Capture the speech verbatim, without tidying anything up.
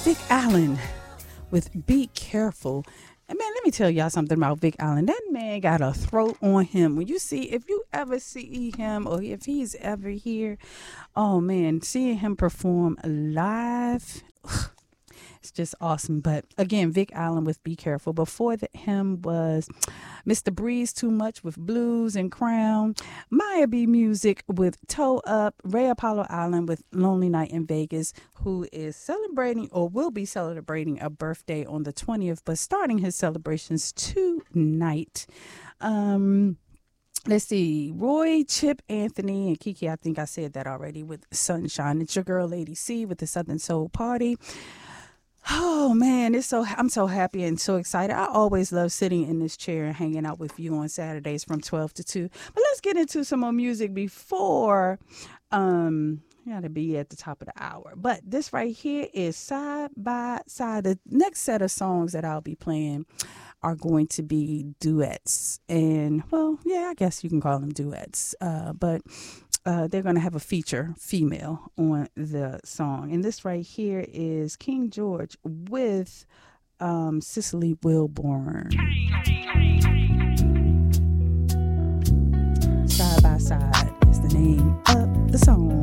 Vic Allen with Be Careful. And man, let me tell y'all something about Vic Allen. That man got a throat on him. When you see, if you ever see him or if he's ever here, oh man, seeing him perform live, it's just awesome. But again, Vic Allen with Be Careful. Before the, him was Mister Breeze Too Much with Blues and Crown. Maya B Music with Toe Up. Ray Apollo Island with Lonely Night in Vegas, who is celebrating or will be celebrating a birthday on the twentieth, but starting his celebrations tonight. Um... Let's see, Roy, Chip, Anthony, and Kiki. I think I said that already with Sunshine. It's your girl, Lady C, with the Southern Soul Party. Oh man, it's so I'm so happy and so excited. I always love sitting in this chair and hanging out with you on Saturdays from twelve to two. But let's get into some more music before um gotta be at the top of the hour. But this right here is Side by Side. The next set of songs that I'll be playing are going to be duets. And well, yeah, I guess you can call them duets. Uh, but Uh, they're going to have a feature female on the song. And this right here is King George with um, Cicely Wilborn. Side by Side is the name of the song.